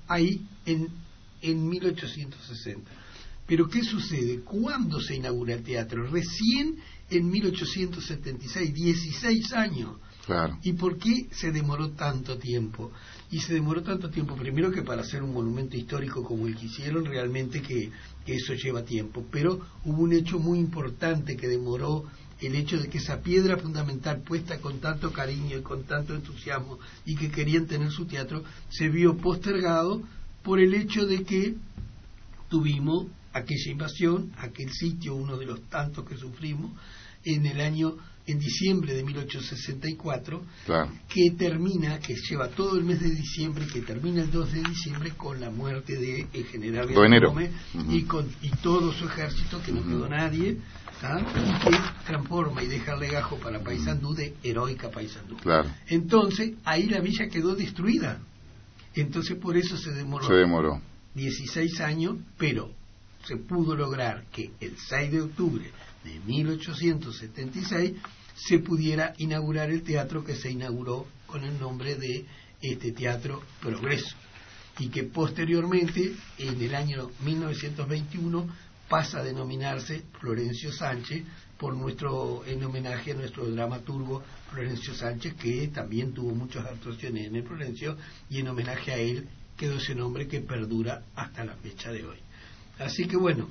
ahí en 1860. Pero ¿qué sucede? ¿Cuándo se inaugura el teatro? Recién en 1876, 16 años. Claro. ¿Y por qué se demoró tanto tiempo? Y se demoró tanto tiempo, primero que para hacer un monumento histórico como el que hicieron, realmente que eso lleva tiempo. Pero hubo un hecho muy importante que demoró, el hecho de que esa piedra fundamental puesta con tanto cariño y con tanto entusiasmo y que querían tener su teatro, se vio postergado por el hecho de que tuvimos aquella invasión, aquel sitio, uno de los tantos que sufrimos, en diciembre de 1864, claro, que lleva todo el mes de diciembre, que termina el 2 de diciembre con la muerte de el general Gómez y todo su ejército, que no quedó nadie, y que transforma y deja el legajo para Paysandú de heroica Paysandú. Claro. Entonces, ahí la villa quedó destruida. Entonces, por eso se demoró 16 años, pero se pudo lograr que el 6 de octubre de 1876 se pudiera inaugurar el teatro, que se inauguró con el nombre de Teatro Progreso, y que posteriormente, en el año 1921, pasa a denominarse Florencio Sánchez, en homenaje a nuestro dramaturgo Florencio Sánchez, que también tuvo muchas actuaciones en el Florencio, y en homenaje a él quedó ese nombre que perdura hasta la fecha de hoy. Así que bueno,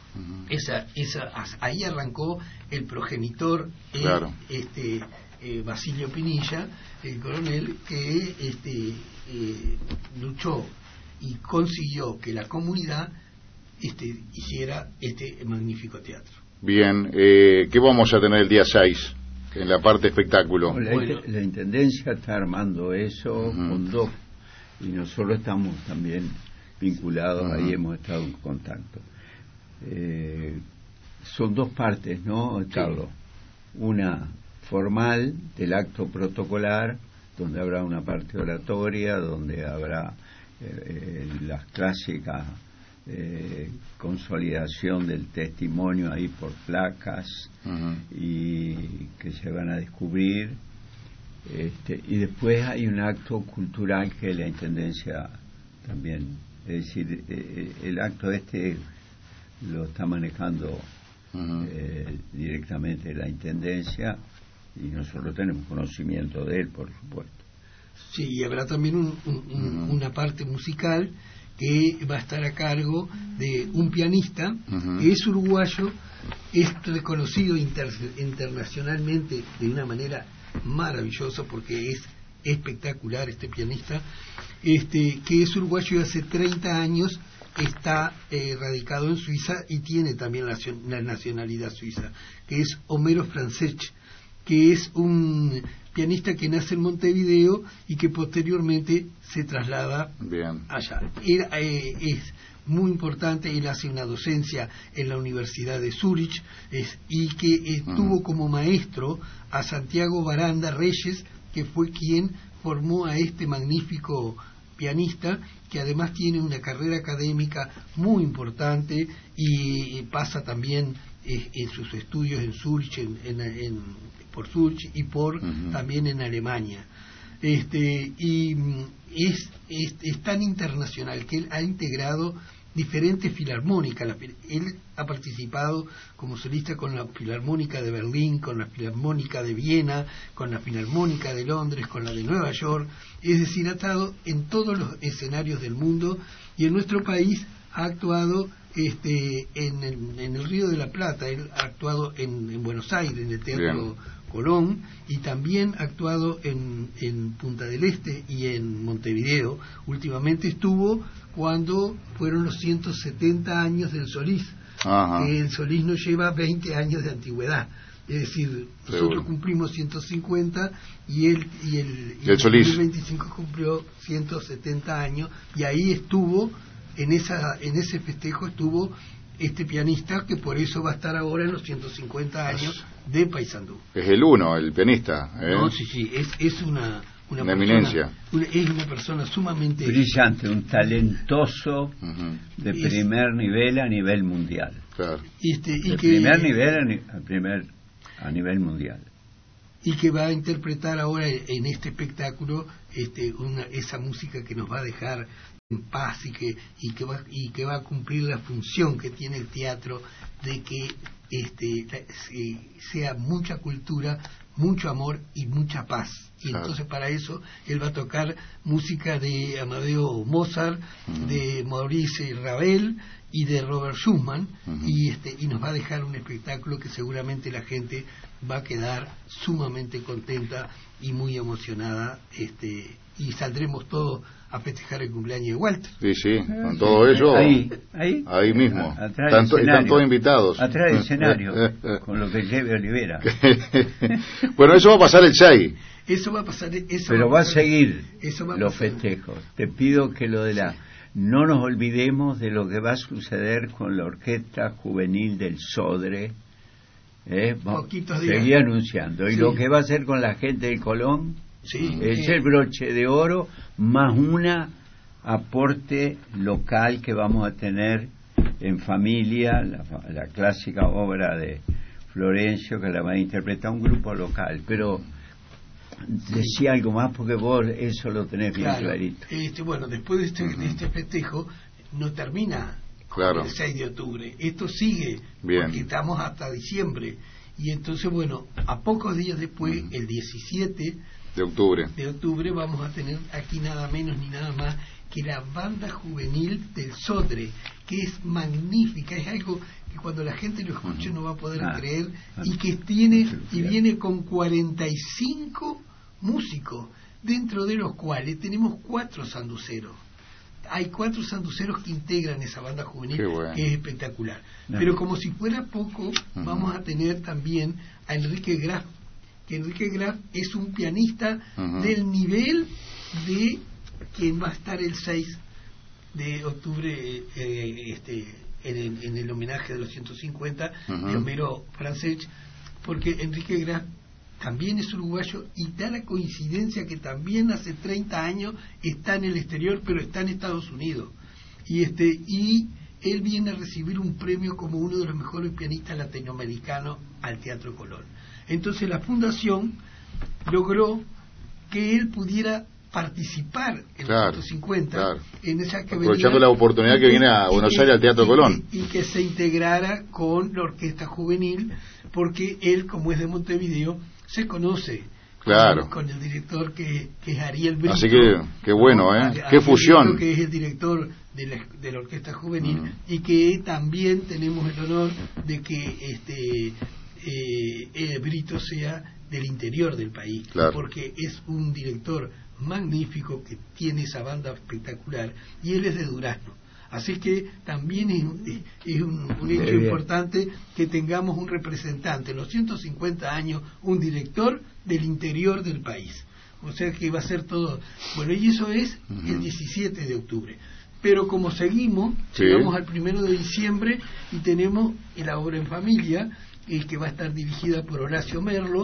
ahí arrancó el progenitor, claro, Basilio Pinilla, el coronel, que luchó y consiguió que la comunidad hiciera este magnífico teatro. Bien, ¿qué vamos a tener el día 6 en la parte espectáculo? La Intendencia está armando eso con dos, y nosotros estamos también vinculados, ahí hemos estado en contacto. Son dos partes, ¿no, Carlos? Sí. Una formal del acto protocolar, donde habrá una parte oratoria, donde habrá las clásicas consolidación del testimonio ahí por placas y que se van a descubrir, y después hay un acto cultural que la Intendencia también, es decir, el acto lo está manejando directamente la Intendencia, y nosotros tenemos conocimiento de él, por supuesto. Sí, y habrá también una parte musical que va a estar a cargo de un pianista que es uruguayo, es reconocido internacionalmente de una manera maravillosa, porque es espectacular este pianista, que es uruguayo y hace 30 años está radicado en Suiza y tiene también la nacionalidad suiza, que es Homero Francesc, que es un pianista que nace en Montevideo y que posteriormente se traslada allá. Es muy importante, él hace una docencia en la Universidad de Zúrich, y que tuvo como maestro a Santiago Baranda Reyes, que fue quien formó a este magnífico pianista, que además tiene una carrera académica muy importante y pasa también en sus estudios en Zurich, por Zurich y también en Alemania. Y es tan internacional que él ha integrado diferentes filarmónicas. Él ha participado como solista con la Filarmónica de Berlín, con la Filarmónica de Viena, con la Filarmónica de Londres, con la de Nueva York. Es decir, ha estado en todos los escenarios del mundo, y en nuestro país ha actuado en el Río de la Plata. Él ha actuado en Buenos Aires, en el Teatro Colón, y también ha actuado en Punta del Este y en Montevideo. Últimamente estuvo cuando fueron los 170 años del Solís, que el Solís nos lleva 20 años de antigüedad. Es decir, nosotros cumplimos 150 y el Solís 2025 cumplió 170 años, y ahí estuvo, en ese festejo estuvo este pianista, que por eso va a estar ahora en los 150 años de Paysandú. Es el uno, el pianista. No, sí, es una eminencia. Es una persona sumamente brillante, un talentoso de primer nivel a nivel mundial. Claro. Primer nivel a nivel mundial. Y que va a interpretar ahora en este espectáculo esa música que nos va a dejar en paz y que va a cumplir la función que tiene el teatro de que sea mucha cultura, mucho amor y mucha paz. Y claro, entonces para eso él va a tocar música de Amadeo Mozart, de Maurice Ravel y de Robert Schumann, y nos va a dejar un espectáculo que seguramente la gente va a quedar sumamente contenta y muy emocionada, y saldremos todos a festejar el cumpleaños de Walter. Sí, sí, con todo ello ahí mismo. Están todos invitados. Atrás del escenario, con lo que lleve Olivera. Bueno, eso va a pasar el 6. Eso va a pasar. Pero va a seguir los festejos. Te pido que no nos olvidemos de lo que va a suceder con la Orquesta Juvenil del Sodre. Seguí anunciando. Y lo que va a hacer con la gente del Colón, es el broche de oro más una aporte local que vamos a tener en familia, la clásica obra de Florencio, que la va a interpretar un grupo local. Pero decía algo más, porque vos eso lo tenés bien clarito. Bueno, después de este festejo no termina el 6 de octubre, esto sigue, porque estamos hasta diciembre, y entonces bueno, a pocos días después, el 17 de octubre vamos a tener aquí nada menos ni nada más que la banda juvenil del Sodre, que es magnífica, es algo que cuando la gente lo escuche no va a poder creer, y que viene con 45 músicos, dentro de los cuales tenemos 4 sanduceros. Hay 4 sanduceros que integran esa banda juvenil, que es espectacular. Pero como si fuera poco, vamos a tener también a Enrique Graf, que Enrique Graf es un pianista del nivel de quien va a estar el 6 de octubre en el homenaje de los 150 de Homero Francesc, porque Enrique Graf también es uruguayo, y da la coincidencia que también hace 30 años está en el exterior, pero está en Estados Unidos, y él viene a recibir un premio como uno de los mejores pianistas latinoamericanos al Teatro Colón. Entonces la fundación logró que él pudiera participar en los 150, en esa que aprovechando la oportunidad que viene a Buenos Aires al Teatro Colón, y que se integrara con la orquesta juvenil, porque él, como es de Montevideo, se conoce con el director que es Ariel Brito. Así que qué bueno, qué fusión, Brito, que es el director de la orquesta juvenil, y que también tenemos el honor de que Brito sea del interior del país, porque es un director magnífico que tiene esa banda espectacular, y él es de Durazno. Así que también es un hecho importante que tengamos un representante en los 150 años, un director del interior del país. O sea que va a ser todo. Bueno, y eso es el 17 de octubre. Pero como seguimos, llegamos al 1 de diciembre y tenemos la obra en familia, que va a estar dirigida por Horacio Merlo,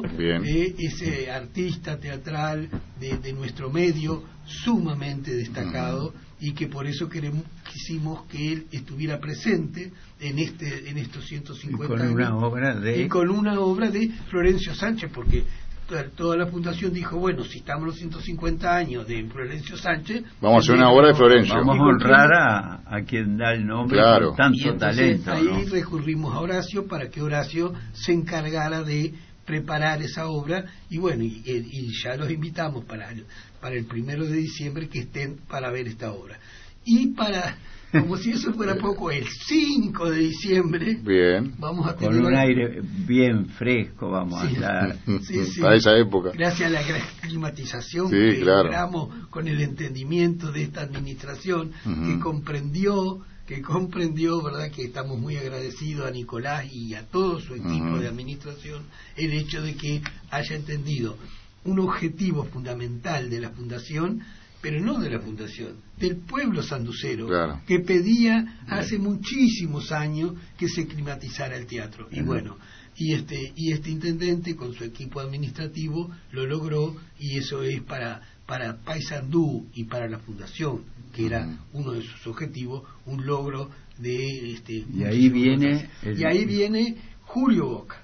ese artista teatral de nuestro medio, sumamente destacado, y que por eso quisimos que él estuviera presente en estos 150 años. Y con una obra de Florencio Sánchez, porque toda la fundación dijo, bueno, si estamos los 150 años de Florencio Sánchez, vamos a hacer una obra de Florencio. Vamos a honrar a quien da el nombre con tanto talento. Ahí recurrimos a Horacio para que Horacio se encargara de preparar esa obra, y bueno, y ya los invitamos para el 1 de diciembre que estén para ver esta obra. Y como si eso fuera poco, el 5 de diciembre vamos a tener, con un aire bien fresco, vamos a estar para esa época, gracias a la climatización que logramos con el entendimiento de esta administración, que comprendió, verdad, que estamos muy agradecidos a Nicolás y a todo su equipo de administración, el hecho de que haya entendido un objetivo fundamental de la fundación, pero no de la fundación, del pueblo sanducero, que pedía hace muchísimos años que se climatizara el teatro. Y bueno, y este intendente con su equipo administrativo lo logró, y eso es para Paysandú y para la fundación, que era uno de sus objetivos, un logro de y ahí viene Julio Boca.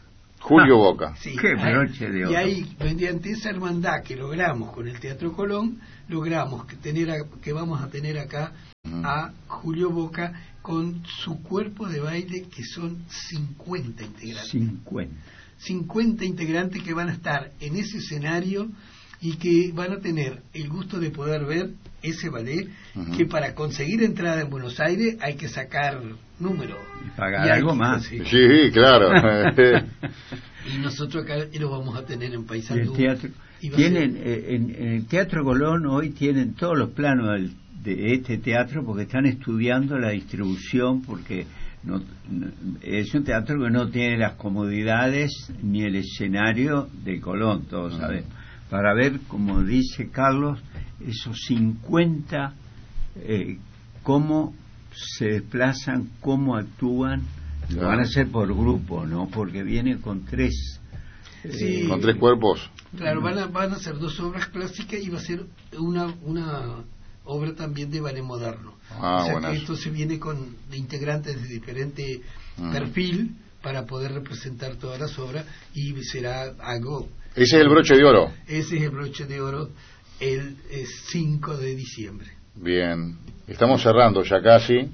Qué broche de oro. Y ahí, mediante esa hermandad que logramos con el Teatro Colón, logramos que vamos a tener acá a Julio Boca con su cuerpo de baile, que son 50 integrantes. 50 integrantes que van a estar en ese escenario y que van a tener el gusto de poder ver ese ballet, que para conseguir entrada en Buenos Aires hay que sacar número. Y pagar algo más. Sí, claro. Y nosotros acá lo vamos a tener en Paysandú. El teatro, tienen, en el Teatro Colón hoy tienen todos los planos de este teatro, porque están estudiando la distribución, porque es un teatro que no tiene las comodidades ni el escenario de Colón, todos sabemos. Para ver, como dice Carlos, esos 50, cómo se desplazan, cómo actúan. Lo van a hacer por grupo, ¿no? Porque viene con tres... con tres cuerpos. Claro, van a ser 2 obras clásicas y va a ser una obra también de ballet moderno. O sea que esto se viene con integrantes de diferente perfil para poder representar todas las obras, y será algo... Ese es el broche de oro. Ese es el broche de oro, el 5 de diciembre. Bien, estamos cerrando ya casi.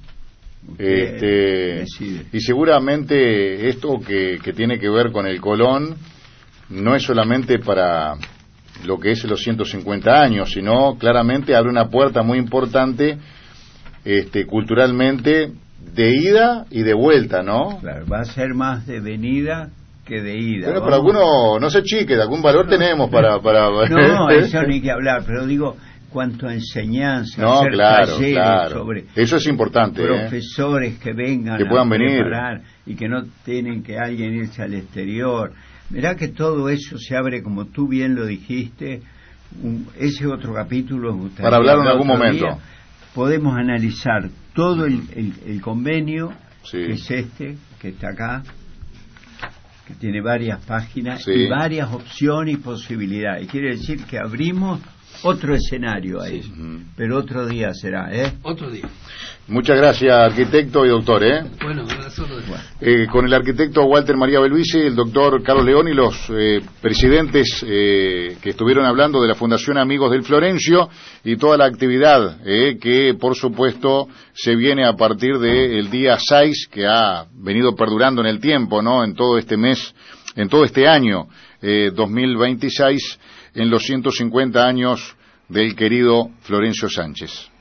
Y seguramente esto que tiene que ver con el Colón no es solamente para lo que es los 150 años, sino claramente abre una puerta muy importante culturalmente, de ida y de vuelta, ¿no? Claro, va a ser más de venida que de ida. Pero para alguno, no se chique, de algún valor tenemos para... No, eso ni que hablar, pero digo, cuanto a enseñanza, hacer talleres sobre... Eso es importante. Profesores que vengan que puedan venir y que no tienen que alguien irse al exterior. Mirá que todo eso se abre, como tú bien lo dijiste, ese otro capítulo... Para hablar en algún momento. Podemos analizar todo el convenio, que es que está acá, que tiene varias páginas y varias opciones y posibilidades. Quiere decir que abrimos otro escenario ahí, pero otro día será, Otro día. Muchas gracias, arquitecto y doctor, Bueno, con el arquitecto Walter María Belvisi, el doctor Carlos León y los presidentes que estuvieron hablando de la Fundación Amigos del Florencio y toda la actividad que, por supuesto, se viene a partir del día 6, que ha venido perdurando en el tiempo, ¿no? En todo este mes, en todo este año 2026, en los 150 años del querido Florencio Sánchez.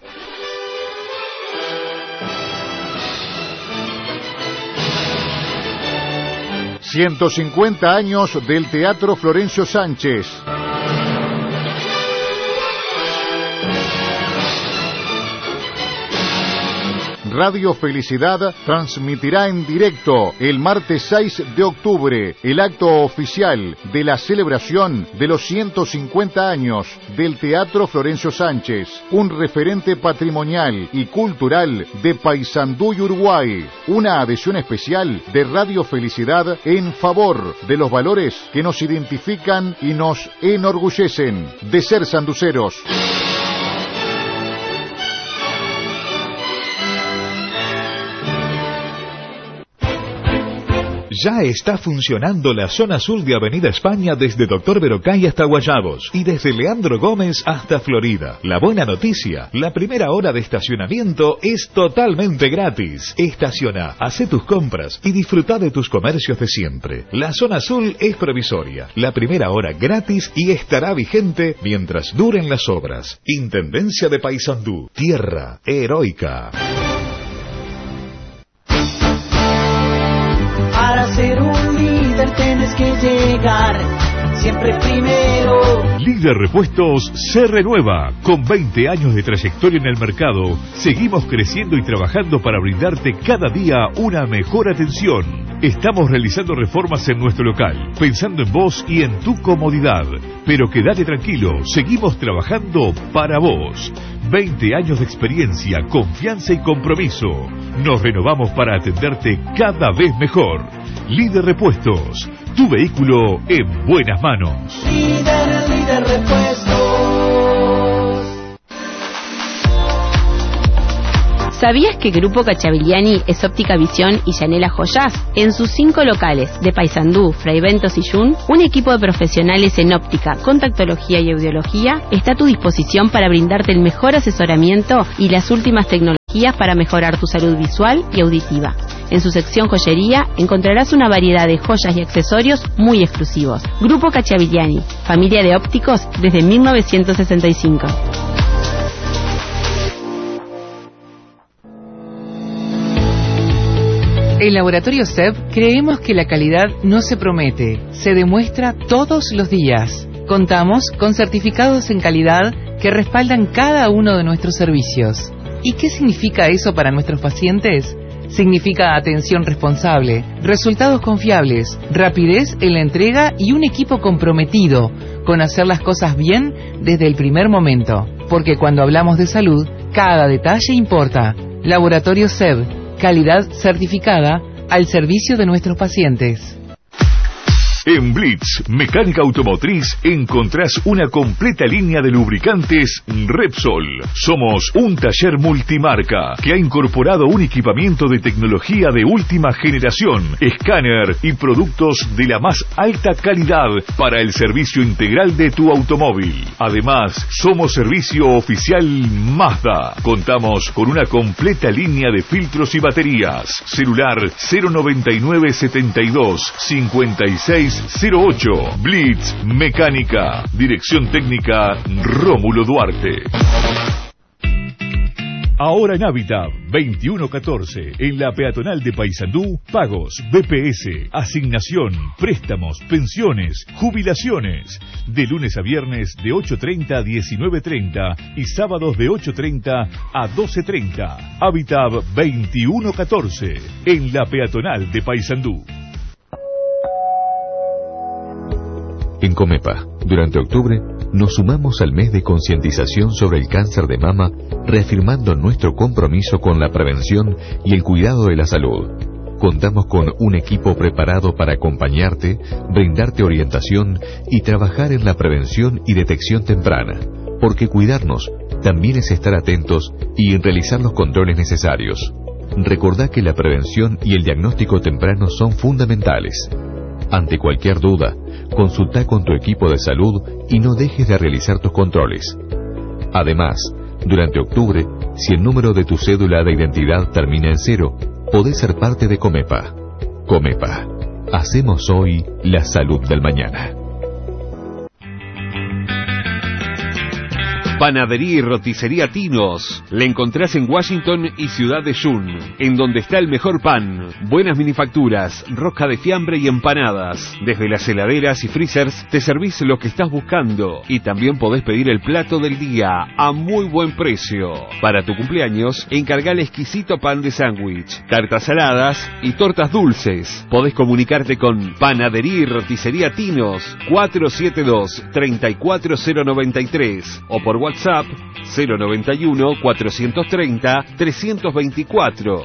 ...150 años del Teatro Florencio Sánchez. Radio Felicidad transmitirá en directo el martes 6 de octubre el acto oficial de la celebración de los 150 años del Teatro Florencio Sánchez, un referente patrimonial y cultural de Paysandú y Uruguay. Una adhesión especial de Radio Felicidad en favor de los valores que nos identifican y nos enorgullecen de ser sanduceros. Ya está funcionando la zona sur de Avenida España desde Doctor Verocay hasta Guayabos y desde Leandro Gómez hasta Florida. La buena noticia, la primera hora de estacionamiento es totalmente gratis. Estaciona, hace tus compras y disfruta de tus comercios de siempre. La zona azul es provisoria, la primera hora gratis y estará vigente mientras duren las obras. Intendencia de Paysandú, tierra heroica. Para ser un líder tienes que llegar siempre primero. Líder Repuestos se renueva. Con 20 años de trayectoria en el mercado, seguimos creciendo y trabajando para brindarte cada día una mejor atención. Estamos realizando reformas en nuestro local, pensando en vos y en tu comodidad. Pero quédate tranquilo, seguimos trabajando para vos. 20 años de experiencia, confianza y compromiso. Nos renovamos para atenderte cada vez mejor. Líder Repuestos, tu vehículo en buenas manos. Líder Repuestos. ¿Sabías que Grupo Cacciavigliani es Óptica Visión y Yanela Joyas? En sus 5 locales de Paysandú, Fray Bentos y Yun, un equipo de profesionales en óptica, contactología y audiología está a tu disposición para brindarte el mejor asesoramiento y las últimas tecnologías guías para mejorar tu salud visual y auditiva. En su sección joyería encontrarás una variedad de joyas y accesorios muy exclusivos. Grupo Cacciavilliani, familia de ópticos desde 1965. En Laboratorio SEB creemos que la calidad no se promete, se demuestra todos los días. Contamos con certificados en calidad que respaldan cada uno de nuestros servicios. ¿Y qué significa eso para nuestros pacientes? Significa atención responsable, resultados confiables, rapidez en la entrega y un equipo comprometido con hacer las cosas bien desde el primer momento. Porque cuando hablamos de salud, cada detalle importa. Laboratorio SEB. Calidad certificada al servicio de nuestros pacientes. En Blitz, Mecánica Automotriz, encontrás una completa línea de lubricantes Repsol. Somos un taller multimarca que ha incorporado un equipamiento de tecnología de última generación, escáner y productos de la más alta calidad para el servicio integral de tu automóvil. Además, somos servicio oficial Mazda. Contamos con una completa línea de filtros y baterías. Celular 099 72 56 08. Blitz Mecánica. Dirección técnica Rómulo Duarte. Ahora en Hábitat 2114, en la peatonal de Paysandú, pagos, BPS, asignación, préstamos, pensiones, jubilaciones. De lunes a viernes de 8:30 a 19:30 y sábados de 8:30 a 12:30. Hábitat 2114, en la peatonal de Paysandú. En Comepa, durante octubre, nos sumamos al mes de concientización sobre el cáncer de mama, reafirmando nuestro compromiso con la prevención y el cuidado de la salud. Contamos con un equipo preparado para acompañarte, brindarte orientación y trabajar en la prevención y detección temprana, porque cuidarnos también es estar atentos y realizar los controles necesarios. Recordá que la prevención y el diagnóstico temprano son fundamentales. Ante cualquier duda, consulta con tu equipo de salud y no dejes de realizar tus controles. Además, durante octubre, si el número de tu cédula de identidad termina en 0, podés ser parte de Comepa. Comepa. Hacemos hoy la salud del mañana. Panadería y roticería Tinos. La encontrás en Washington y Ciudad de June, en donde está el mejor pan, buenas minifacturas, rosca de fiambre y empanadas. Desde las heladeras y freezers te servís lo que estás buscando y también podés pedir el plato del día a muy buen precio. Para tu cumpleaños, encargá el exquisito pan de sándwich, tartas saladas y tortas dulces. Podés comunicarte con Panadería y roticería Tinos 472-34093 o por WhatsApp 091 430 324.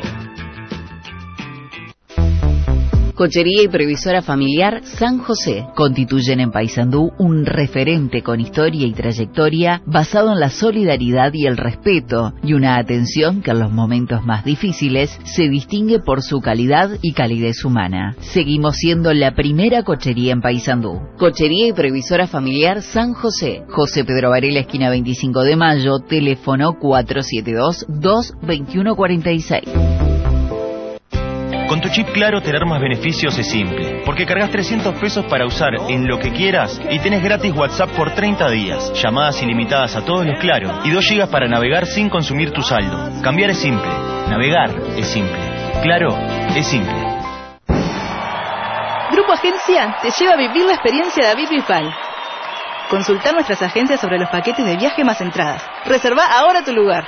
Cochería y previsora familiar San José constituyen en Paysandú un referente con historia y trayectoria basado en la solidaridad y el respeto y una atención que en los momentos más difíciles se distingue por su calidad y calidez humana. Seguimos siendo la primera cochería en Paysandú. Cochería y previsora familiar San José. José Pedro Varela, esquina 25 de Mayo, teléfono 472-22146. Con tu chip Claro tener más beneficios es simple, porque cargas 300 pesos para usar en lo que quieras y tenés gratis WhatsApp por 30 días, llamadas ilimitadas a todos los Claro y 2 GB para navegar sin consumir tu saldo. Cambiar es simple, navegar es simple, Claro es simple. Grupo Agencia te lleva a vivir la experiencia David Bisbal. Consulta nuestras agencias sobre los paquetes de viaje más entradas. Reserva ahora tu lugar.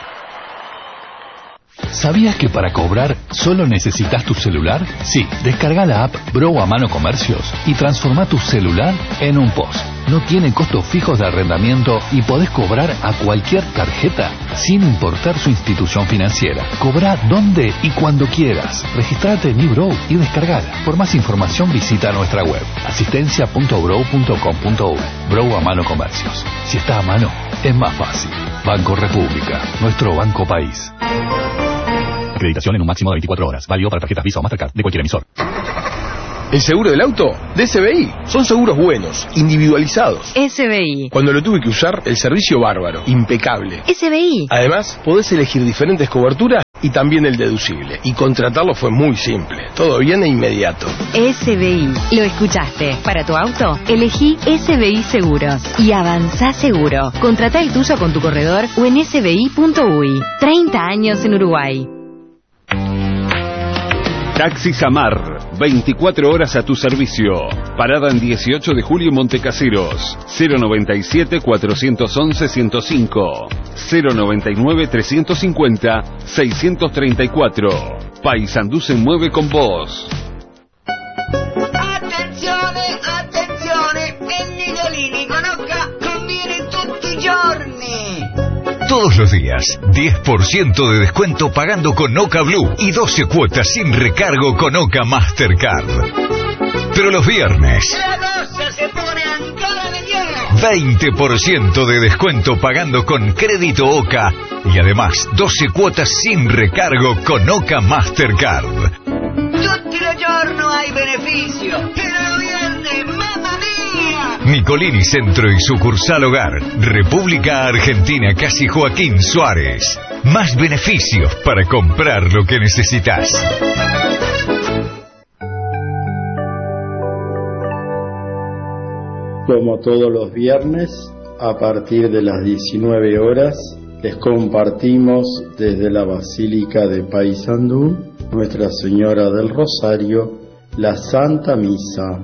¿Sabías que para cobrar solo necesitas tu celular? Sí, descarga la app Bro a Mano Comercios y transforma tu celular en un POS. No tiene costos fijos de arrendamiento y podés cobrar a cualquier tarjeta sin importar su institución financiera. Cobra donde y cuando quieras. Registrate en eBro y descargala. Por más información visita nuestra web asistencia.bro.com.uy. Bro a Mano Comercios. Si está a mano, es más fácil. Banco República, nuestro banco país. Acreditación en un máximo de 24 horas. Válido para tarjetas Visa o Mastercard de cualquier emisor. ¿El seguro del auto? De SBI. Son seguros buenos, individualizados. SBI. Cuando lo tuve que usar, el servicio bárbaro, impecable. SBI. Además, podés elegir diferentes coberturas y también el deducible. Y contratarlo fue muy simple. Todo bien e inmediato. SBI. Lo escuchaste. Para tu auto, elegí SBI Seguros. Y avanzá seguro. Contratá el tuyo con tu corredor o en sbi.uy. 30 años en Uruguay. Taxi Samar, 24 horas a tu servicio. Parada en 18 de julio en Montecaseros. 097-411-105. 099-350-634. Paysandú se mueve con vos. Attenzione, attenzione, il Nidolini con Oca conviene tutti i giorni. Todos los días, 10% de descuento pagando con Oca Blue y 12 cuotas sin recargo con Oca Mastercard. Pero los viernes, la cosa se pone ancora mejor. 20% de descuento pagando con crédito Oca y además 12 cuotas sin recargo con Oca Mastercard. Tutti i giorni hay beneficio, pero los viernes, mamma mía. Nicolini Centro y sucursal Hogar, República Argentina, Casi Joaquín Suárez. Más beneficios para comprar lo que necesitas. Como todos los viernes, a partir de las 19 horas, les compartimos desde la Basílica de Paysandú, Nuestra Señora del Rosario, la Santa Misa.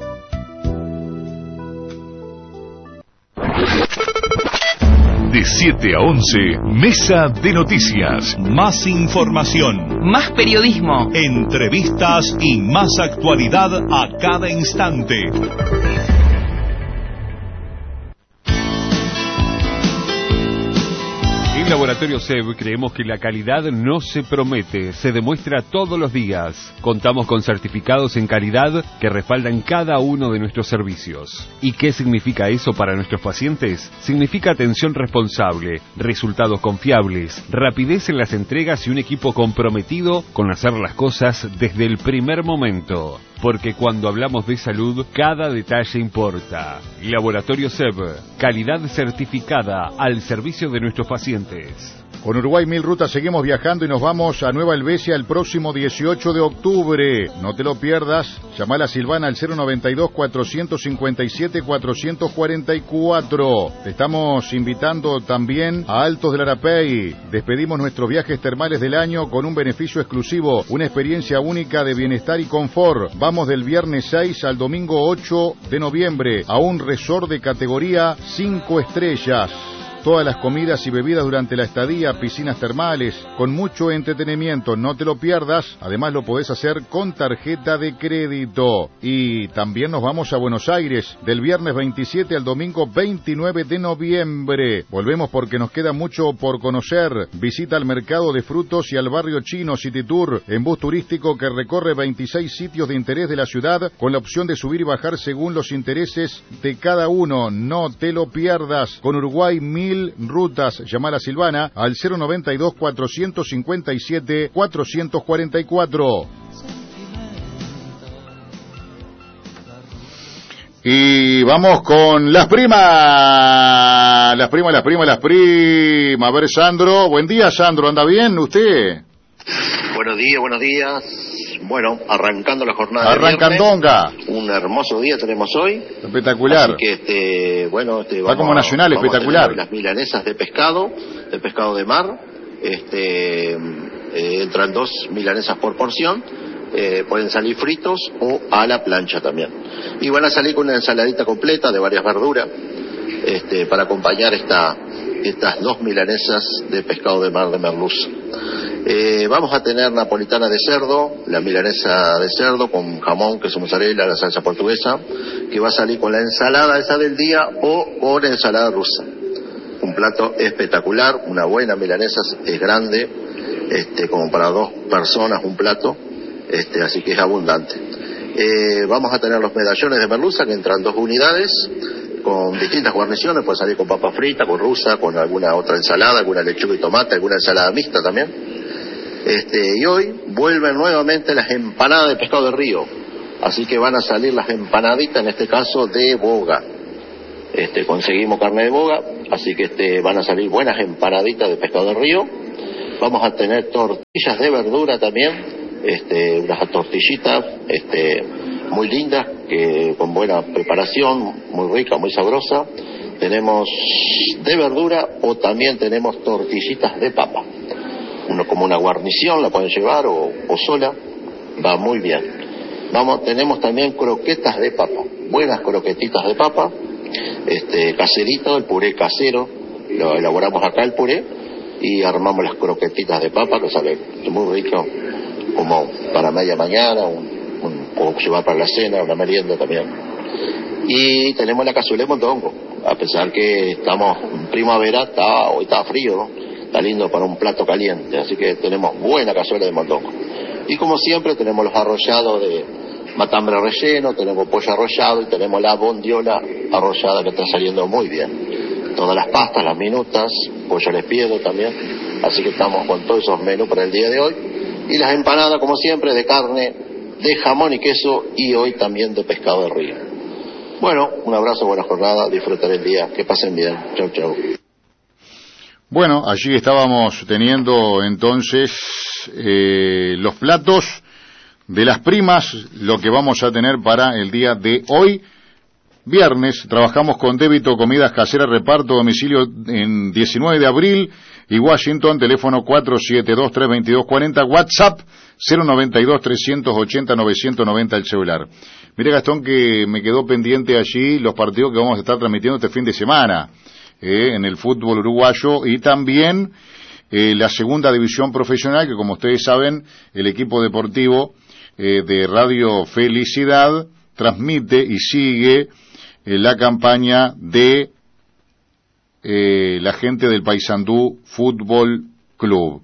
De 7 a 11, Mesa de Noticias. Más información. Más periodismo. Entrevistas y más actualidad a cada instante. En Laboratorio SEB creemos que la calidad no se promete, se demuestra todos los días. Contamos con certificados en calidad que respaldan cada uno de nuestros servicios. ¿Y qué significa eso para nuestros pacientes? Significa atención responsable, resultados confiables, rapidez en las entregas y un equipo comprometido con hacer las cosas desde el primer momento. Porque cuando hablamos de salud, cada detalle importa. Laboratorio SEB, calidad certificada al servicio de nuestros pacientes. Con Uruguay 1000 Rutas seguimos viajando y nos vamos a Nueva Helvecia el próximo 18 de octubre. No te lo pierdas. Llama a la Silvana al 092-457-444. Te estamos invitando también a Altos del Arapey. Despedimos nuestros viajes termales del año con un beneficio exclusivo, una experiencia única de bienestar y confort. Vamos del viernes 6 al domingo 8 de noviembre a un resort de categoría 5 estrellas. Todas las comidas y bebidas durante la estadía, piscinas termales, con mucho entretenimiento, no te lo pierdas. Además lo podés hacer con tarjeta de crédito. Y también nos vamos a Buenos Aires, del viernes 27 al domingo 29 de noviembre. Volvemos porque nos queda mucho por conocer. Visita al mercado de frutos y al barrio chino City Tour, en bus turístico que recorre 26 sitios de interés de la ciudad, con la opción de subir y bajar según los intereses de cada uno. No te lo pierdas. Con Uruguay 1000 Rutas, llama a la Silvana al 092-457-444. Y vamos con las primas. A ver, Sandro. Buen día, Sandro. ¿Anda bien usted? Buenos días. Bueno, arrancando la jornada. Arrancandonga. Un hermoso día tenemos hoy. Espectacular. Así que va como nacional, espectacular. Las milanesas de pescado de mar. Entran 2 milanesas por porción. Pueden salir fritos o a la plancha también. Y van a salir con una ensaladita completa de varias verduras para acompañar estas 2 milanesas de pescado de mar de merluza. Vamos a tener napolitana de cerdo, la milanesa de cerdo con jamón, queso mozzarella, la salsa portuguesa, que va a salir con la ensalada esa del día o con ensalada rusa. Un plato espectacular, una buena milanesa, es grande, como para 2 personas un plato, así que es abundante. Vamos a tener los medallones de merluza, que entran 2 unidades, con distintas guarniciones, puede salir con papa frita, con rusa, con alguna otra ensalada, alguna lechuga y tomate, alguna ensalada mixta también. Y hoy vuelven nuevamente las empanadas de pescado de río, así que van a salir las empanaditas, en este caso de boga. Conseguimos carne de boga, así que van a salir buenas empanaditas de pescado de río. Vamos a tener tortillas de verdura también, unas tortillitas muy lindas, con buena preparación, muy rica, muy sabrosa. Tenemos de verdura o también tenemos tortillitas de papa. Uno como una guarnición la pueden llevar o sola, va muy bien. Tenemos también croquetas de papa, buenas croquetitas de papa, caserito, el puré casero, lo elaboramos acá el puré y armamos las croquetitas de papa, que sale muy rico, como para media mañana, o llevar para la cena, una merienda también. Y tenemos la cazuela de mondongo, a pesar que estamos en primavera, hoy está frío, ¿no? Está lindo para un plato caliente, así que tenemos buena cazuela de mondongo. Y como siempre tenemos los arrollados de matambre relleno, tenemos pollo arrollado y tenemos la bondiola arrollada que está saliendo muy bien. Todas las pastas, las minutas, pollo al espiedo también, así que estamos con todos esos menús para el día de hoy. Y las empanadas, como siempre, de carne, de jamón y queso y hoy también de pescado de río. Bueno, un abrazo, buena jornada, disfruten el día, que pasen bien. Chau, chau. Bueno, allí estábamos teniendo entonces los platos de las primas, lo que vamos a tener para el día de hoy. Viernes, trabajamos con débito, comidas caseras, reparto, domicilio en 19 de abril y Washington, teléfono 472-322-40, WhatsApp 092-380-990 el celular. Mire, Gastón, que me quedó pendiente allí los partidos que vamos a estar transmitiendo este fin de semana en el fútbol uruguayo y también la segunda división profesional, que como ustedes saben, el equipo deportivo de Radio Felicidad transmite y sigue la campaña de la gente del Paysandú Fútbol Club.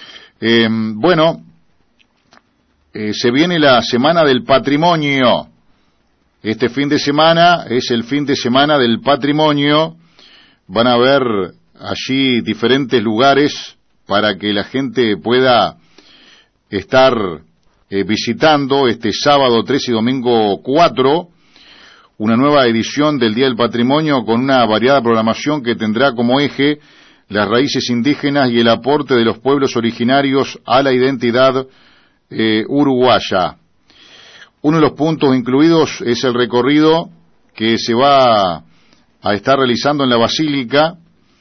Se viene la Semana del Patrimonio. Este fin de semana es el fin de semana del patrimonio. Van a haber allí diferentes lugares para que la gente pueda estar visitando este sábado 3 y domingo 4, una nueva edición del Día del Patrimonio con una variada programación que tendrá como eje las raíces indígenas y el aporte de los pueblos originarios a la identidad uruguaya. Uno de los puntos incluidos es el recorrido que se va a estar realizando en la Basílica,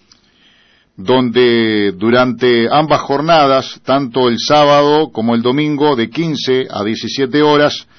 donde durante ambas jornadas, tanto el sábado como el domingo, de 15 a 17 horas,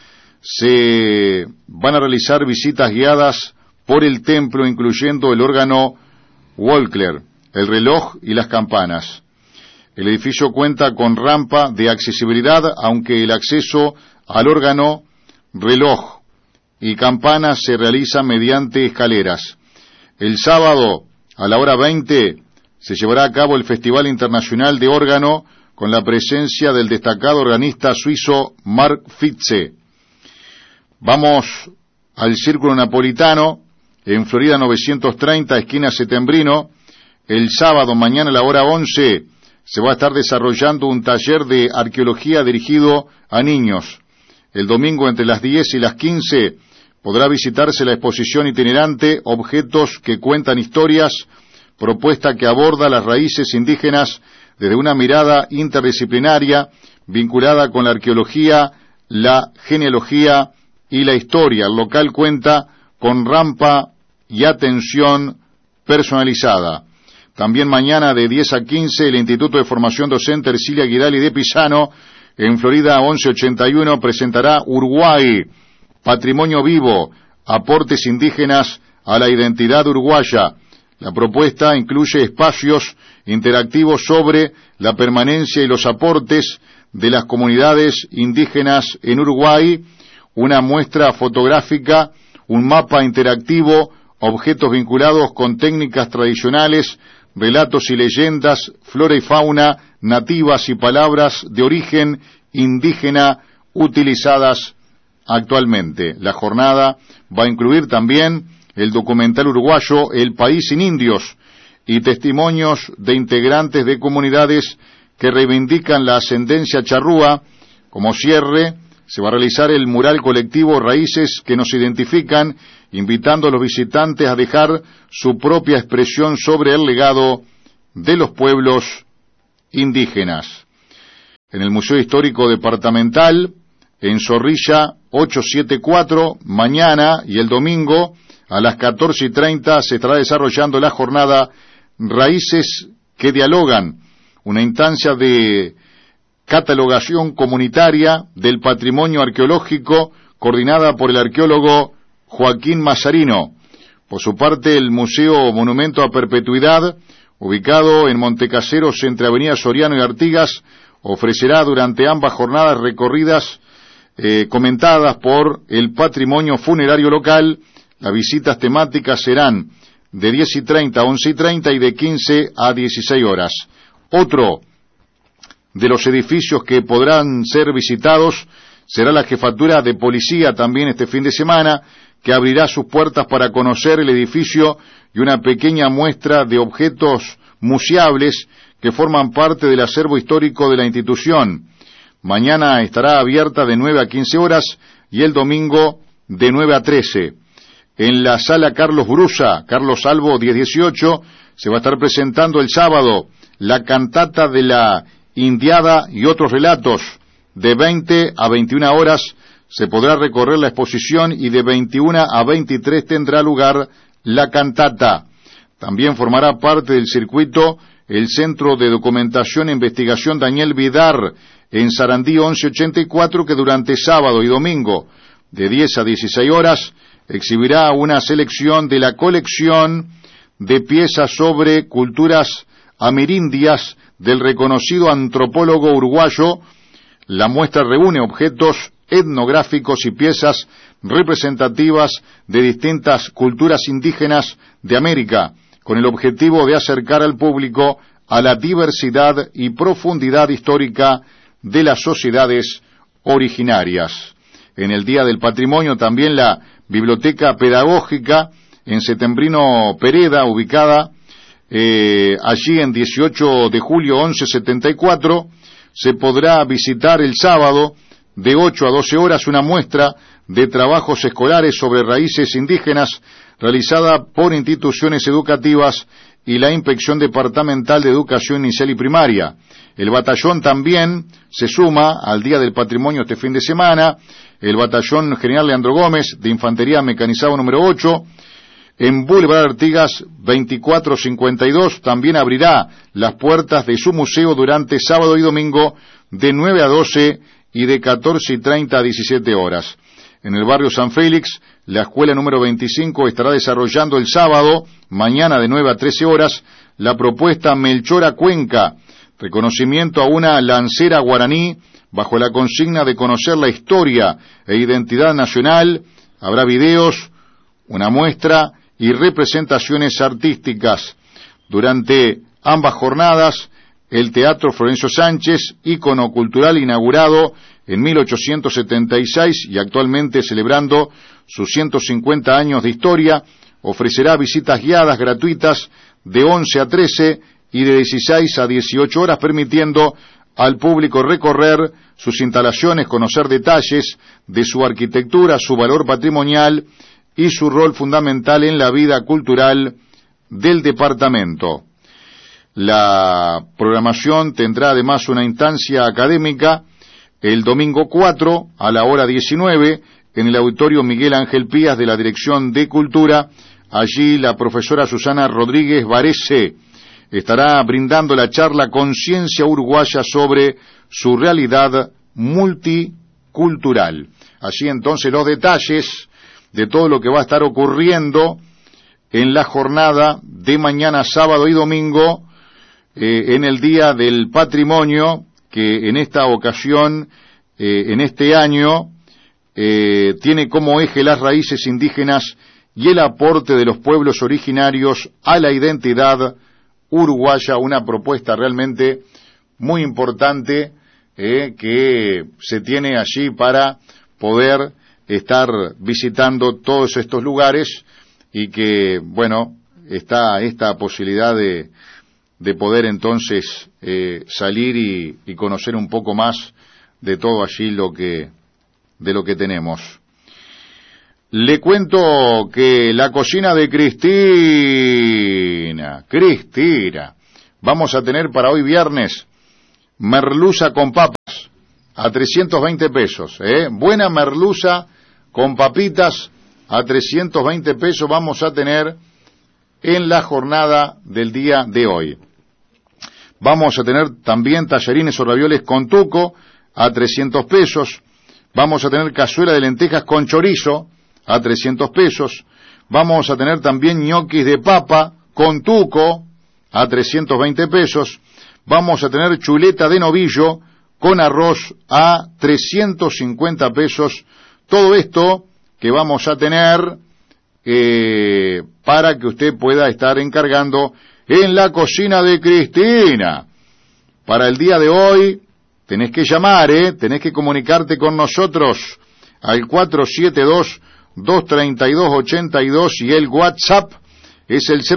se van a realizar visitas guiadas por el templo, incluyendo el órgano Walkler, el reloj y las campanas. El edificio cuenta con rampa de accesibilidad, aunque el acceso al órgano, reloj y campanas se realiza mediante escaleras. El sábado, a la hora 20, se llevará a cabo el Festival Internacional de Órgano con la presencia del destacado organista suizo Mark Fitze. Vamos al Círculo Napolitano, en Florida 930, esquina Setembrino. El sábado, mañana a la hora 11, se va a estar desarrollando un taller de arqueología dirigido a niños. El domingo, entre las 10 y las 15, podrá visitarse la exposición itinerante Objetos que cuentan historias, propuesta que aborda las raíces indígenas desde una mirada interdisciplinaria vinculada con la arqueología, la genealogía y la historia. El local cuenta con rampa y atención personalizada. También mañana de 10 a 15 el Instituto de Formación Docente Ercilia Guidali de Pisano, en Florida 1181, presentará Uruguay, Patrimonio Vivo, aportes indígenas a la identidad uruguaya. La propuesta incluye espacios interactivos sobre la permanencia y los aportes de las comunidades indígenas en Uruguay, una muestra fotográfica, un mapa interactivo, objetos vinculados con técnicas tradicionales, relatos y leyendas, flora y fauna nativas y palabras de origen indígena utilizadas actualmente. La jornada va a incluir también el documental uruguayo El País sin Indios y testimonios de integrantes de comunidades que reivindican la ascendencia charrúa. Como cierre, se va a realizar el mural colectivo Raíces que nos identifican, invitando a los visitantes a dejar su propia expresión sobre el legado de los pueblos indígenas. En el Museo Histórico Departamental, en Zorrilla 874, mañana y el domingo a las 14:30 se estará desarrollando la jornada Raíces que Dialogan, una instancia de catalogación comunitaria del patrimonio arqueológico coordinada por el arqueólogo Joaquín Mazarino. Por su parte, el Museo Monumento a Perpetuidad, ubicado en Montecaseros entre Avenida Soriano y Artigas, ofrecerá durante ambas jornadas recorridas comentadas por el patrimonio funerario local. Las visitas temáticas serán de 10:30 a 11:30 y de 15 a 16 horas. Otro de los edificios que podrán ser visitados será la Jefatura de Policía también este fin de semana, que abrirá sus puertas para conocer el edificio y una pequeña muestra de objetos museables que forman parte del acervo histórico de la institución. Mañana estará abierta de 9 a 15 horas y el domingo de 9 a 13. En la Sala Carlos Brusa, Carlos Albo 1018, se va a estar presentando el sábado la cantata de la Indiada y otros relatos. De 20 a 21 horas se podrá recorrer la exposición y de 21 a 23 tendrá lugar la cantata. También formará parte del circuito el Centro de Documentación e Investigación Daniel Vidar en Sarandí 1184, que durante sábado y domingo de 10 a 16 horas exhibirá una selección de la colección de piezas sobre culturas amerindias del reconocido antropólogo uruguayo. La muestra reúne objetos etnográficos y piezas representativas de distintas culturas indígenas de América, con el objetivo de acercar al público a la diversidad y profundidad histórica de las sociedades originarias. En el Día del Patrimonio también la Biblioteca Pedagógica en Setembrino Pereda, ubicada allí en 18 de julio 1174, se podrá visitar el sábado de 8 a 12 horas una muestra de trabajos escolares sobre raíces indígenas realizada por instituciones educativas y la Inspección Departamental de Educación Inicial y Primaria. El batallón también se suma al Día del Patrimonio este fin de semana. El Batallón General Leandro Gómez de Infantería Mecanizado número 8 en Boulevard Artigas 2452 también abrirá las puertas de su museo durante sábado y domingo de 9 a 12 y de 14:30 a 17 horas. En el barrio San Félix, la escuela número 25 estará desarrollando el sábado, mañana de 9 a 13 horas, la propuesta Melchora Cuenca, reconocimiento a una lancera guaraní, bajo la consigna de conocer la historia e identidad nacional. Habrá videos, una muestra y representaciones artísticas. Durante ambas jornadas, el Teatro Florencio Sánchez, ícono cultural inaugurado en 1876 y actualmente celebrando sus 150 años de historia, ofrecerá visitas guiadas gratuitas de 11 a 13 y de 16 a 18 horas, permitiendo al público recorrer sus instalaciones, conocer detalles de su arquitectura, su valor patrimonial y su rol fundamental en la vida cultural del departamento. La programación tendrá además una instancia académica el domingo 4 a la hora 19 en el Auditorio Miguel Ángel Pías de la Dirección de Cultura. Allí la profesora Susana Rodríguez Varese estará brindando la charla Conciencia Uruguaya sobre su realidad multicultural. Allí entonces los detalles de todo lo que va a estar ocurriendo en la jornada de mañana, sábado y domingo, en el Día del Patrimonio, que en esta ocasión, en este año, tiene como eje las raíces indígenas y el aporte de los pueblos originarios a la identidad uruguaya, una propuesta realmente muy importante que se tiene allí para poder estar visitando todos estos lugares y que, bueno, está esta posibilidad de poder entonces salir y conocer un poco más de todo allí de lo que tenemos. Le cuento que la cocina de Cristina, vamos a tener para hoy viernes merluza con papas a 320 pesos. Buena merluza con papitas a 320 pesos vamos a tener en la jornada del día de hoy. Vamos a tener también tallarines o ravioles con tuco a 300 pesos. Vamos a tener cazuela de lentejas con chorizo a 300 pesos. Vamos a tener también ñoquis de papa con tuco a 320 pesos. Vamos a tener chuleta de novillo con arroz a 350 pesos. Todo esto que vamos a tener para que usted pueda estar encargando en la cocina de Cristina. Para el día de hoy tenés que llamar, tenés que comunicarte con nosotros al 472-232-82 y el WhatsApp es el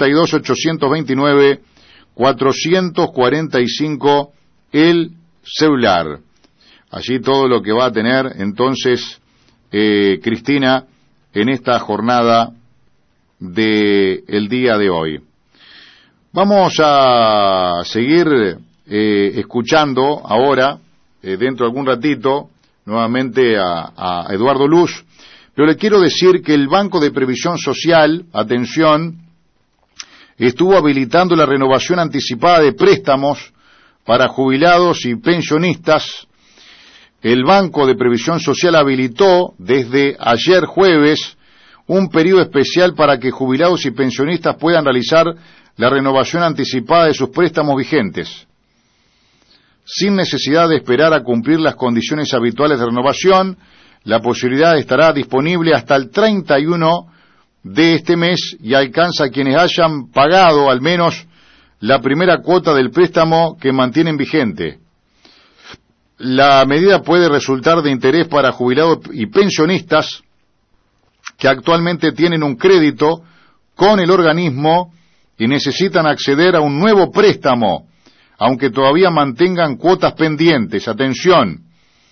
092-829-445 el celular. Allí todo lo que va a tener entonces Cristina en esta jornada del día de hoy. Vamos a seguir escuchando ahora, dentro de algún ratito, nuevamente a Eduardo Luz, pero le quiero decir que el Banco de Previsión Social, atención, estuvo habilitando la renovación anticipada de préstamos para jubilados y pensionistas. El Banco de Previsión Social habilitó desde ayer jueves un periodo especial para que jubilados y pensionistas puedan realizar la renovación anticipada de sus préstamos vigentes, sin necesidad de esperar a cumplir las condiciones habituales de renovación. La posibilidad estará disponible hasta el 31 de este mes y alcanza a quienes hayan pagado al menos la primera cuota del préstamo que mantienen vigente. La medida puede resultar de interés para jubilados y pensionistas que actualmente tienen un crédito con el organismo y necesitan acceder a un nuevo préstamo, aunque todavía mantengan cuotas pendientes. Atención,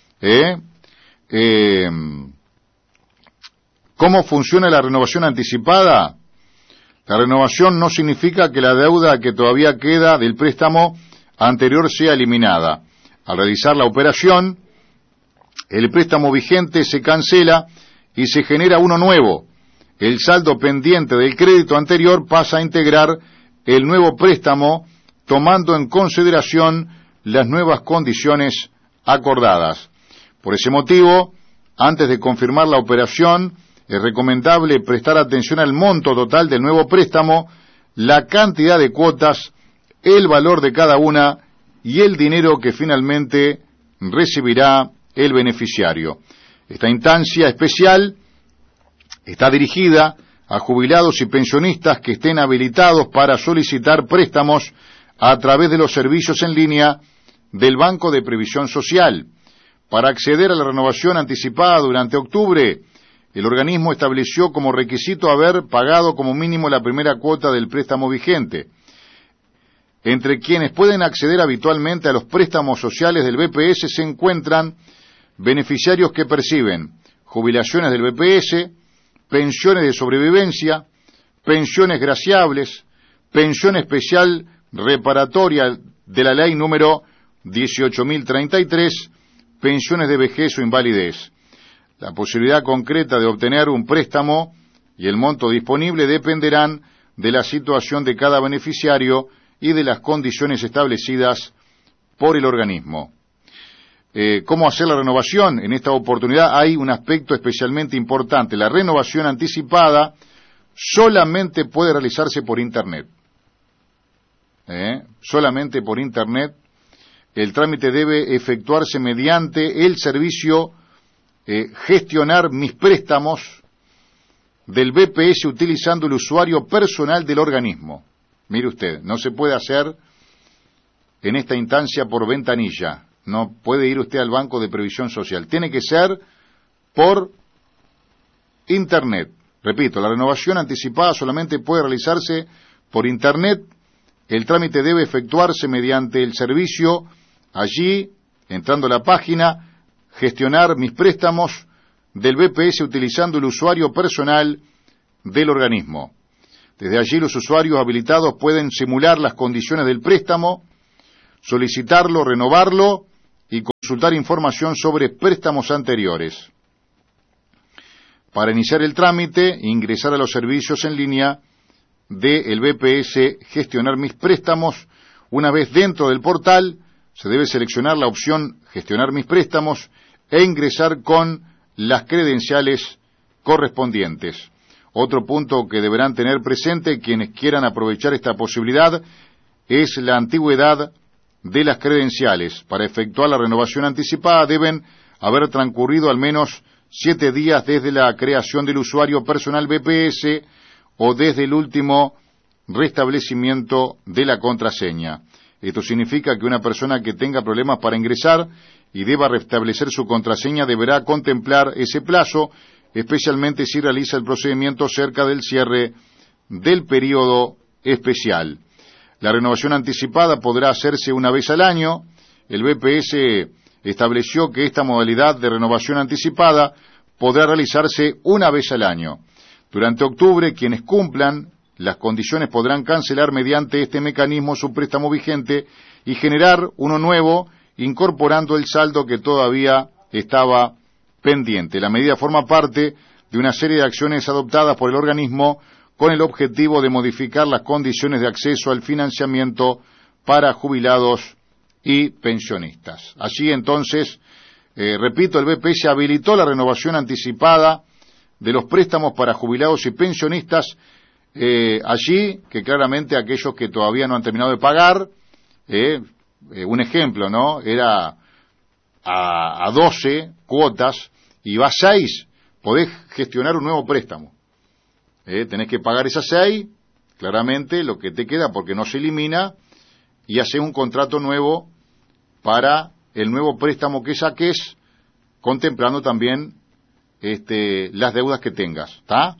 ¿cómo funciona la renovación anticipada? La renovación no significa que la deuda que todavía queda del préstamo anterior sea eliminada. Al realizar la operación, el préstamo vigente se cancela y se genera uno nuevo. El saldo pendiente del crédito anterior pasa a integrar el nuevo préstamo, tomando en consideración las nuevas condiciones acordadas. Por ese motivo, antes de confirmar la operación, es recomendable prestar atención al monto total del nuevo préstamo, la cantidad de cuotas, el valor de cada una y el dinero que finalmente recibirá el beneficiario. Esta instancia especial está dirigida a jubilados y pensionistas que estén habilitados para solicitar préstamos a través de los servicios en línea del Banco de Previsión Social. Para acceder a la renovación anticipada durante octubre, el organismo estableció como requisito haber pagado como mínimo la primera cuota del préstamo vigente. Entre quienes pueden acceder habitualmente a los préstamos sociales del BPS se encuentran beneficiarios que perciben jubilaciones del BPS, pensiones de sobrevivencia, pensiones graciables, pensión especial reparatoria de la ley número 18.033, pensiones de vejez o invalidez. La posibilidad concreta de obtener un préstamo y el monto disponible dependerán de la situación de cada beneficiario y de las condiciones establecidas por el organismo. ¿Cómo hacer la renovación? En esta oportunidad hay un aspecto especialmente importante. La renovación anticipada solamente puede realizarse por Internet. Solamente por Internet. El trámite debe efectuarse mediante el servicio Gestionar mis préstamos del BPS utilizando el usuario personal del organismo. Mire usted, no se puede hacer en esta instancia por ventanilla. No puede ir usted al Banco de Previsión Social. Tiene que ser por Internet. Repito, la renovación anticipada solamente puede realizarse por Internet. El trámite debe efectuarse mediante el servicio, allí, entrando a la página, gestionar mis préstamos del BPS utilizando el usuario personal del organismo. Desde allí los usuarios habilitados pueden simular las condiciones del préstamo, solicitarlo, renovarlo y consultar información sobre préstamos anteriores. Para iniciar el trámite, ingresar a los servicios en línea del BPS Gestionar mis préstamos. Una vez dentro del portal, se debe seleccionar la opción Gestionar mis préstamos e ingresar con las credenciales correspondientes. Otro punto que deberán tener presente quienes quieran aprovechar esta posibilidad es la antigüedad de las credenciales. Para efectuar la renovación anticipada deben haber transcurrido al menos 7 días desde la creación del usuario personal BPS o desde el último restablecimiento de la contraseña. Esto significa que una persona que tenga problemas para ingresar y deba restablecer su contraseña deberá contemplar ese plazo, especialmente si realiza el procedimiento cerca del cierre del periodo especial. La renovación anticipada podrá hacerse una vez al año. El BPS estableció que esta modalidad de renovación anticipada podrá realizarse una vez al año. Durante octubre, quienes cumplan las condiciones podrán cancelar mediante este mecanismo su préstamo vigente y generar uno nuevo, incorporando el saldo que todavía estaba pendiente. La medida forma parte de una serie de acciones adoptadas por el organismo con el objetivo de modificar las condiciones de acceso al financiamiento para jubilados y pensionistas. Así entonces, repito, el BPS habilitó la renovación anticipada de los préstamos para jubilados y pensionistas, allí que claramente aquellos que todavía no han terminado de pagar, un ejemplo, ¿no? Era a 12 cuotas y va a 6, podés gestionar un nuevo préstamo. Tenés que pagar esas 6, claramente lo que te queda porque no se elimina, y haces un contrato nuevo para el nuevo préstamo que saques, contemplando también las deudas que tengas, ¿está?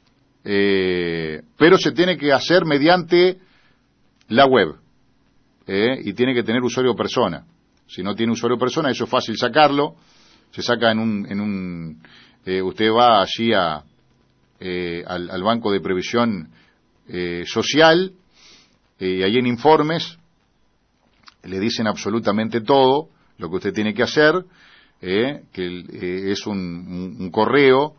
Pero se tiene que hacer mediante la web, y tiene que tener usuario persona. Si no tiene usuario persona, eso es fácil sacarlo. Se saca usted va allí al Banco de Previsión Social, y ahí en informes le dicen absolutamente todo lo que usted tiene que hacer, que es un correo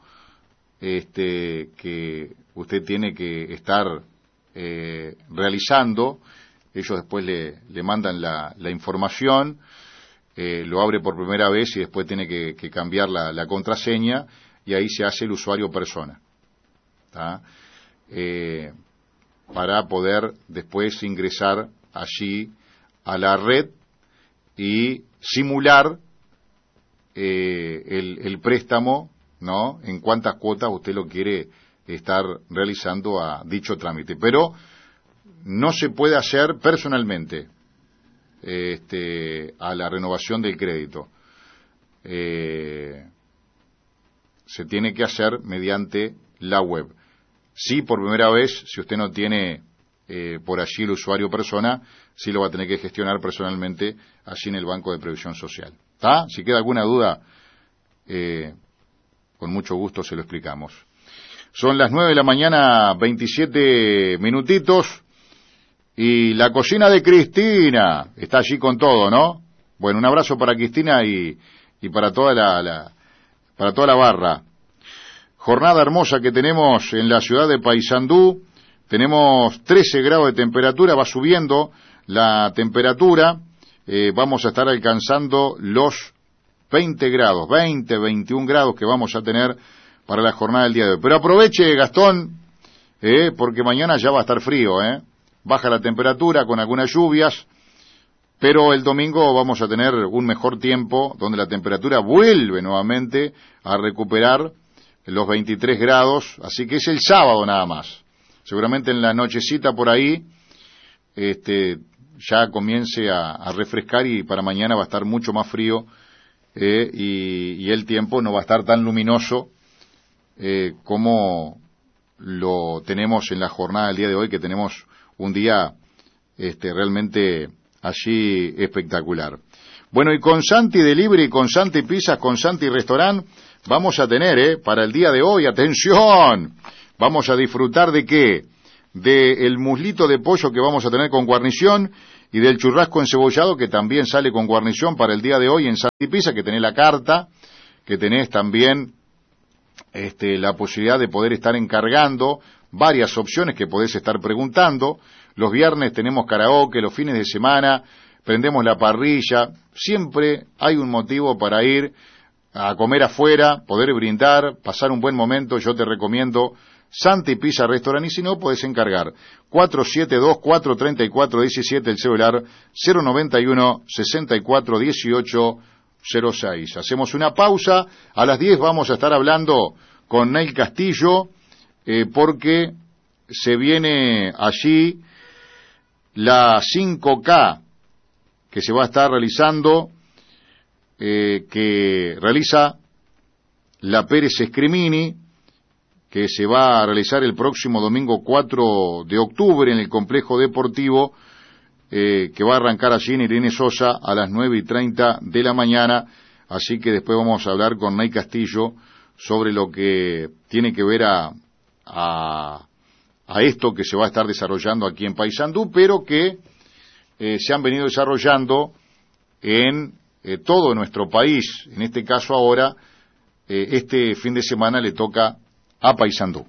que usted tiene que estar realizando. Ellos después le mandan la información, lo abre por primera vez y después tiene que cambiar la contraseña, y ahí se hace el usuario persona, ¿tá? Para poder después ingresar allí a la red y simular el préstamo, ¿no? En cuántas cuotas usted lo quiere estar realizando a dicho trámite. Pero no se puede hacer personalmente a la renovación del crédito. Se tiene que hacer mediante la web. Sí, por primera vez, si usted no tiene por allí el usuario persona, sí lo va a tener que gestionar personalmente allí en el Banco de Previsión Social. ¿Está? Si queda alguna duda, con mucho gusto se lo explicamos. Son las 9 de la mañana, 27 minutitos, y la cocina de Cristina está allí con todo, ¿no? Bueno, un abrazo para Cristina y para toda para toda la barra. Jornada hermosa que tenemos en la ciudad de Paysandú. Tenemos 13 grados de temperatura, va subiendo la temperatura. Vamos a estar alcanzando los 20 grados, 21 grados que vamos a tener para la jornada del día de hoy. Pero aproveche, Gastón, porque mañana ya va a estar frío, baja la temperatura con algunas lluvias, pero el domingo vamos a tener un mejor tiempo, donde la temperatura vuelve nuevamente a recuperar los 23 grados, así que es el sábado nada más. Seguramente en la nochecita por ahí, ya comience a refrescar, y para mañana va a estar mucho más frío, y el tiempo no va a estar tan luminoso como lo tenemos en la jornada del día de hoy, que tenemos un día realmente allí espectacular. Bueno, y con Santi Delivery, con Santi Pizzas, con Santi Restaurant, vamos a tener para el día de hoy, atención, vamos a disfrutar de qué, del muslito de pollo que vamos a tener con guarnición y del churrasco encebollado que también sale con guarnición para el día de hoy en Santa Pizza, que tenés la carta, que tenés también la posibilidad de poder estar encargando varias opciones que podés estar preguntando. Los viernes tenemos karaoke, los fines de semana prendemos la parrilla, siempre hay un motivo para ir a comer afuera, poder brindar, pasar un buen momento. Yo te recomiendo Santa Pizza Restaurant, y si no, podés encargar 472-434-17, el celular 091-64-1806. Hacemos una pausa, a las 10 vamos a estar hablando con Neil Castillo, porque se viene allí la 5K que se va a estar realizando, que realiza la Pérez Scrimini, que se va a realizar el próximo domingo 4 de octubre en el complejo deportivo, que va a arrancar allí en Irene Sosa a las 9:30 de la mañana. Así que después vamos a hablar con Ney Castillo sobre lo que tiene que ver a esto que se va a estar desarrollando aquí en Paysandú, pero que se han venido desarrollando en todo nuestro país. En este caso ahora, este fin de semana le toca a Paysandú.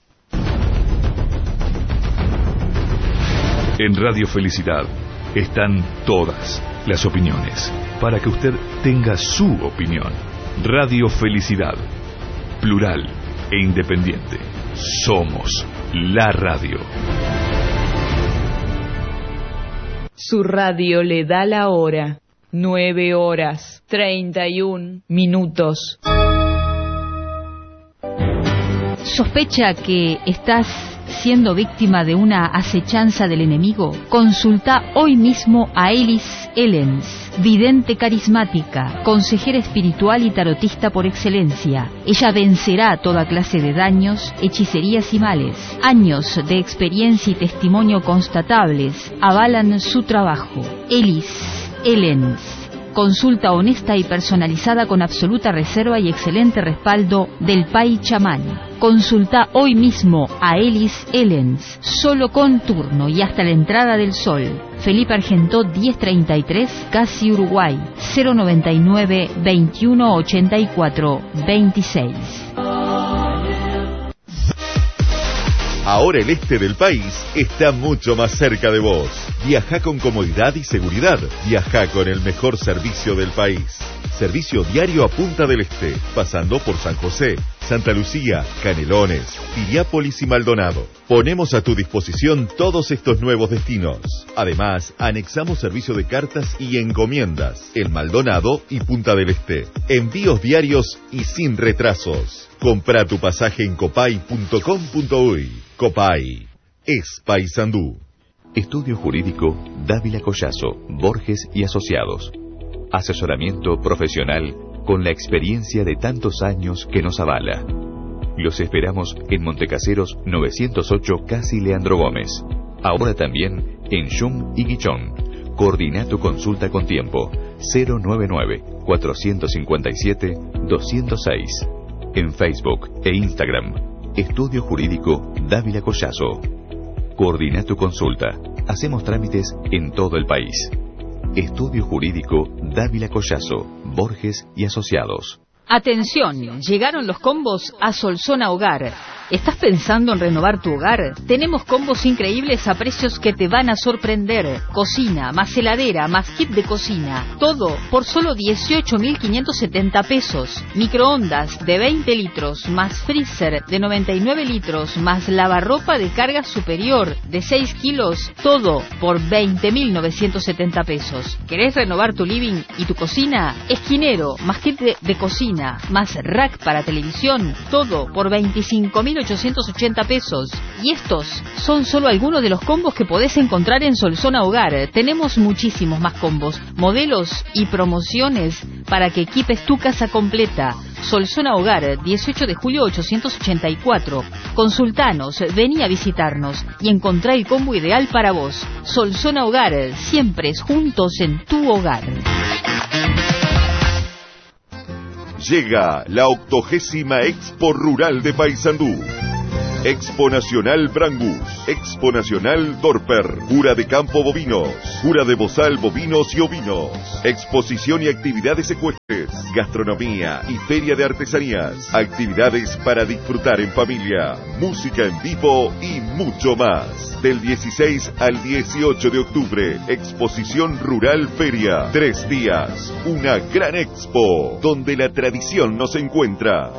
En Radio Felicidad están todas las opiniones, para que usted tenga su opinión. Radio Felicidad, plural e independiente. Somos la radio. Su radio le da la hora. 9:31. ¿Sospecha que estás siendo víctima de una acechanza del enemigo? Consulta hoy mismo a Elis Ellens, vidente carismática, consejera espiritual y tarotista por excelencia. Ella vencerá toda clase de daños, hechicerías y males. Años de experiencia y testimonio constatables avalan su trabajo. Elis Ellens. Consulta honesta y personalizada con absoluta reserva y excelente respaldo del Pai Chamán. Consulta hoy mismo a Elis Ellens, solo con turno y hasta la entrada del sol. Felipe Argentó 1033, Casi Uruguay, 099 2184 26. Ahora el este del país está mucho más cerca de vos. Viaja con comodidad y seguridad. Viaja con el mejor servicio del país. Servicio diario a Punta del Este, pasando por San José, Santa Lucía, Canelones, Piriápolis y Maldonado. Ponemos a tu disposición todos estos nuevos destinos. Además, anexamos servicio de cartas y encomiendas en Maldonado y Punta del Este. Envíos diarios y sin retrasos. Compra tu pasaje en copay.com.uy. Copay es Paysandú. Estudio Jurídico Dávila Collazo, Borges y Asociados. Asesoramiento profesional con la experiencia de tantos años que nos avala. Los esperamos en Montecaseros 908, Casi Leandro Gómez. Ahora también en Yum y Guichón. Coordina tu consulta con tiempo. 099-457-206. En Facebook e Instagram. Estudio Jurídico Dávila Collazo. Coordina tu consulta. Hacemos trámites en todo el país. Estudio Jurídico Dávila Collazo, Borges y Asociados. Atención, llegaron los combos a Solzona Hogar. ¿Estás pensando en renovar tu hogar? Tenemos combos increíbles a precios que te van a sorprender. Cocina, más heladera, más kit de cocina. Todo por solo 18.570 pesos. Microondas de 20 litros, más freezer de 99 litros, más lavarropa de carga superior de 6 kilos. Todo por 20.970 pesos. ¿Querés renovar tu living y tu cocina? Esquinero, más kit de cocina, más rack para televisión. Todo por 25.880 pesos. Y estos son solo algunos de los combos que podés encontrar en Solzona Hogar. Tenemos muchísimos más combos, modelos y promociones para que equipes tu casa completa. Solzona Hogar, 18 de julio 884. Consultanos, vení a visitarnos y encontrá el combo ideal para vos. Solzona Hogar, siempre juntos en tu hogar. Llega la 80ª Expo Rural de Paysandú. Expo Nacional Brangus, Expo Nacional Dorper, Cura de Campo Bovinos, Cura de Bozal Bovinos y Ovinos, exposición y actividades ecuestres, gastronomía y feria de artesanías, actividades para disfrutar en familia, música en vivo y mucho más. Del 16 al 18 de octubre, Exposición Rural Feria, 3 días, una gran expo, donde la tradición nos encuentra.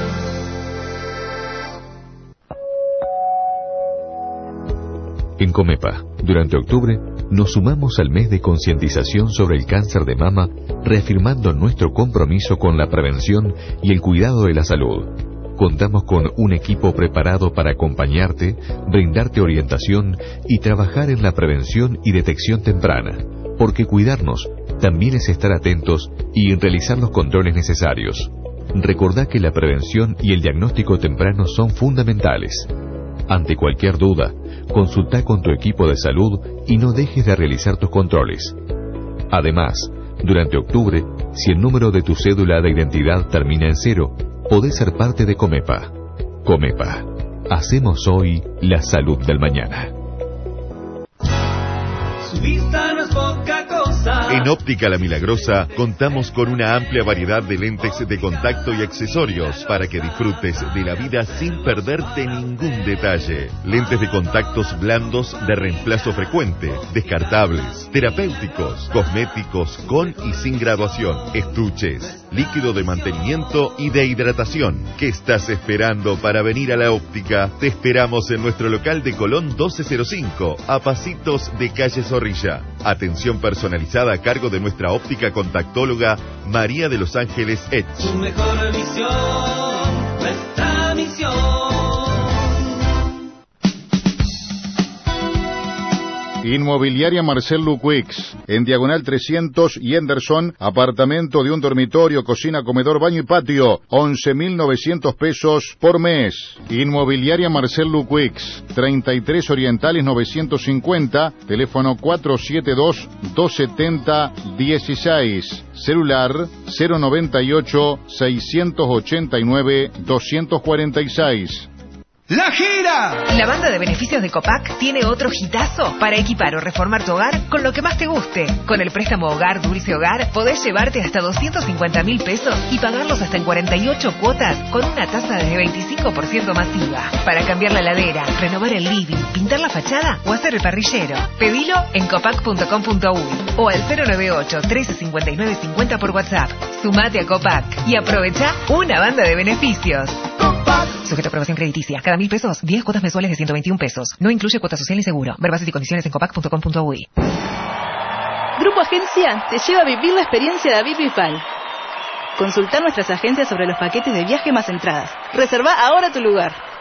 En Comepa, durante octubre, nos sumamos al mes de concientización sobre el cáncer de mama, reafirmando nuestro compromiso con la prevención y el cuidado de la salud. Contamos con un equipo preparado para acompañarte, brindarte orientación y trabajar en la prevención y detección temprana, porque cuidarnos también es estar atentos y realizar los controles necesarios. Recordá que la prevención y el diagnóstico temprano son fundamentales. Ante cualquier duda, consulta con tu equipo de salud y no dejes de realizar tus controles. Además, durante octubre, si el número de tu cédula de identidad termina en 0, podés ser parte de Comepa. Comepa. Hacemos hoy la salud del mañana. Su vista no es poca cosa. En Óptica La Milagrosa contamos con una amplia variedad de lentes de contacto y accesorios para que disfrutes de la vida sin perderte ningún detalle. Lentes de contactos blandos de reemplazo frecuente, descartables, terapéuticos, cosméticos con y sin graduación, estuches, líquido de mantenimiento y de hidratación. ¿Qué estás esperando para venir a la óptica? Te esperamos en nuestro local de Colón 1205, a pasitos de calle Zorrilla. Atención personalizada a cargo de nuestra óptica contactóloga María de los Ángeles Etch. Tu mejor visión, nuestra misión. Inmobiliaria Marcel Luquix, en Diagonal 300 y Henderson, apartamento de un dormitorio, cocina, comedor, baño y patio, 11.900 pesos por mes. Inmobiliaria Marcel Luquix, 33 Orientales 950, teléfono 472-270-16, celular 098-689-246. ¡La gira! La banda de beneficios de Copac tiene otro hitazo para equipar o reformar tu hogar con lo que más te guste. Con el préstamo Hogar Dulce Hogar podés llevarte hasta 250.000 pesos y pagarlos hasta en 48 cuotas con una tasa de 25% masiva. Para cambiar la heladera, renovar el living, pintar la fachada o hacer el parrillero. Pedilo en copac.com.uy o al 098-1359-50 por WhatsApp. Sumate a Copac y aprovecha una banda de beneficios. Sujeto a aprobación crediticia. Cada 1.000 pesos, 10 cuotas mensuales de 121 pesos. No incluye cuota social ni seguro. Ver bases y condiciones en copac.com.uy. Grupo Agencia te lleva a vivir la experiencia de David Bisbal. Consulta nuestras agencias sobre los paquetes de viaje más entradas. Reserva ahora tu lugar.